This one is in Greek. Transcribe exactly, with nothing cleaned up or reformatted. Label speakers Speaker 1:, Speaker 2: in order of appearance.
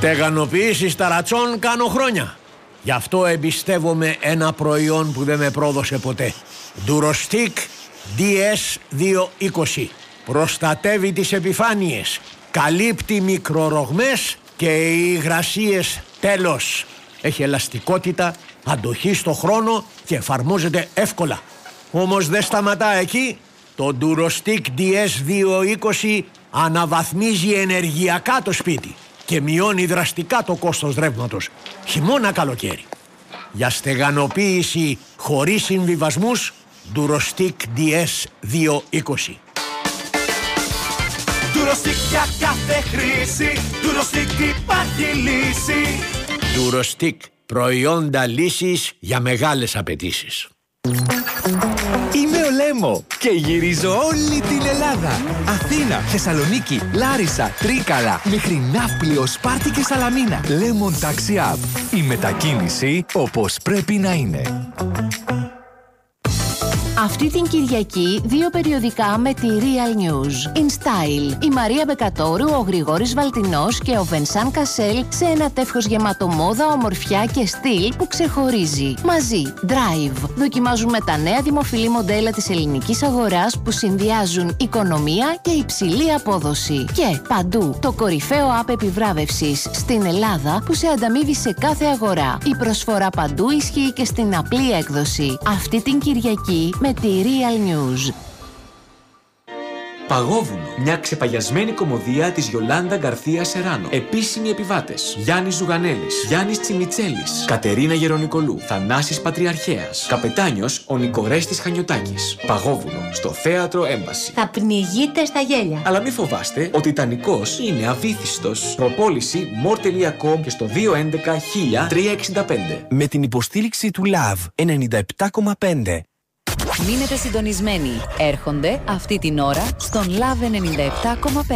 Speaker 1: Στεγανοποιήσεις ταρατσών κάνω χρόνια. Γι' αυτό εμπιστεύομαι ένα προϊόν που δεν με πρόδωσε ποτέ. Durostic ντι ες διακόσια είκοσι. Προστατεύει τις επιφάνειες, καλύπτει μικρορογμές και οι υγρασίες τέλος. Έχει ελαστικότητα, αντοχή στο χρόνο και εφαρμόζεται εύκολα. Όμως δεν σταματά εκεί. Το Durostic ντι ες διακόσια είκοσι αναβαθμίζει ενεργειακά το σπίτι και μειώνει δραστικά το κόστος ρεύματος, χειμώνα καλοκαίρι. Για στεγανοποίηση χωρίς συμβιβασμούς, Durostic ντι ες διακόσια είκοσι.
Speaker 2: Durostic για κάθε χρήση, Durostic υπάρχει λύση.
Speaker 1: Durostic, προϊόντα λύσης για μεγάλες απαιτήσεις.
Speaker 3: Είμαι ο Λέμο και γυρίζω όλη την Ελλάδα. Αθήνα, Θεσσαλονίκη, Λάρισα, Τρίκαλα, μέχρι Ναύπλιο, Σπάρτη και Σαλαμίνα. Lemon Taxi App. Η μετακίνηση όπως πρέπει να είναι.
Speaker 4: Αυτή την Κυριακή δύο περιοδικά με τη Real News. In Style, η Μαρία Μπεκατόρου, ο Γρηγόρης Βαλτινός και ο Βενσάν Κασέλ σε ένα τεύχος γεμάτο μόδα, ομορφιά και στυλ που ξεχωρίζει. Μαζί, Drive. Δοκιμάζουμε τα νέα δημοφιλή μοντέλα της ελληνικής αγοράς που συνδυάζουν οικονομία και υψηλή απόδοση. Και παντού, το κορυφαίο app επιβράβευσης στην Ελλάδα που σε ανταμείβει σε κάθε αγορά. Η προσφορά παντού ισχύει και στην απλή έκδοση. Αυτή την Κυριακή με τη Real News.
Speaker 5: Παγόβουνο. Μια ξεπαγιασμένη κωμωδία της Γιολάντα Γκαρθία Σεράνο. Επίσημοι επιβάτες: Γιάννης Ζουγανέλης, Γιάννης Τσιμιτσέλης, Κατερίνα Γερονικολού, Θανάσης Πατριαρχέας. Καπετάνιος ο Νικορέστης Χανιωτάκης. Παγόβουνο στο Θέατρο Έμπαση.
Speaker 6: Θα πνιγείτε στα γέλια.
Speaker 5: Αλλά μη φοβάστε, ο Τιτανικός είναι αβύθιστος. Προπόληση more τελεία com και στο δύο έντεκα χίλια τριακόσια εξήντα πέντε.
Speaker 3: Με την υποστήριξη του Λαβ ενενήντα επτά κόμμα πέντε.
Speaker 7: Μείνετε συντονισμένοι. Έρχονται αυτή την ώρα στον Love ενενήντα επτά κόμμα πέντε.